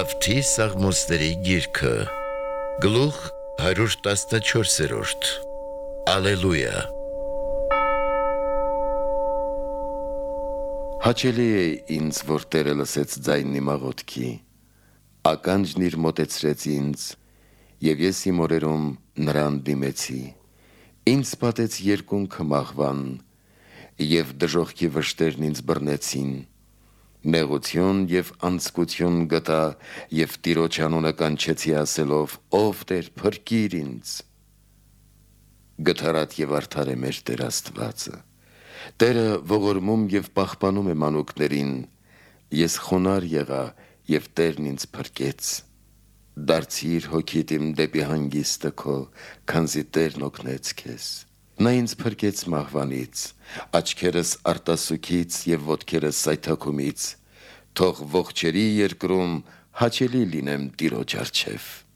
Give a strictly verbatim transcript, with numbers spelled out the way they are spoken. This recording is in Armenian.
Ավթի Սաղմոսների գիրքը, գլուխ հարյուր տասնչորսերորդ, Ալելույա։ Հաճելի է ինձ, որ Տերը լսեց ձայնն իմ աղոթքի, ականջն իր մոտեցրեց ինձ, և ես իմ օրերում նրան դիմեցի, ինձ պատեց երկունքը մահվան, և դժոխքի վշտերն ինձ բռնեցին, նեղություն և անձկություն գտա, և Տիրոջ անունը կանչեցի ասելով. «Ով Տեր, փրկիր ինձ»։ Գթառատ և արդար է մեր Տեր Աստվածը, Տերը ողորմում և պահպանում է մանուկներին, ես խոնարհ եղա, և Տերն ինձ փրկեց։ Դարձի՛ր հոգիդ իմ դեպի հանգիստը քո, քանզի Տերն օգնեց քեզ։ Նա ինձ փրկեց մահվանից, աչքերս արտասուքից և ոտքերս սայթաքումից, թող ողջերի երկրում հաճելի լինեմ Տիրոջ առջև։